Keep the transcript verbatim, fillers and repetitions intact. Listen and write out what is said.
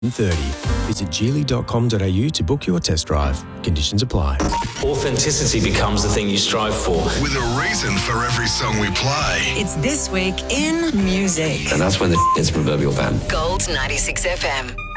thirty. Visit geely dot com dot a u to book your test drive. Conditions apply. Authenticity becomes the thing you strive for. With a reason for every song we play. It's This Week in Music. And that's when the hits proverbial fan. Gold ninety-six F M.